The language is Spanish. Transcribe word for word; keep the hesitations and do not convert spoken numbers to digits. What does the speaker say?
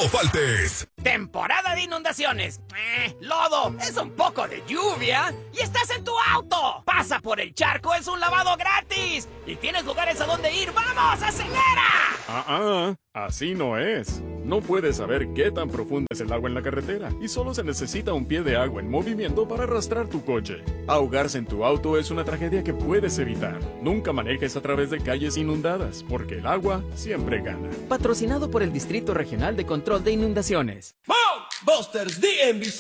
faltes. Temporada de inundaciones. Eh, lodo, es un poco de lluvia y estás en tu auto. Pasa por el charco, es un lavado gratis. Y tienes lugares a donde ir. ¡Vamos, acelera! Ah, ah, así no es. No puedes saber qué tan profundo es el agua en la carretera y solo se necesita un pie de agua en movimiento para arrastrar tu coche. Ahogarse en tu auto es una tragedia que puedes evitar. Nunca manejes a través de calles inundadas, porque el agua siempre gana. Patrocinado por el Distrito Regional de Control de Inundaciones. Busters D M V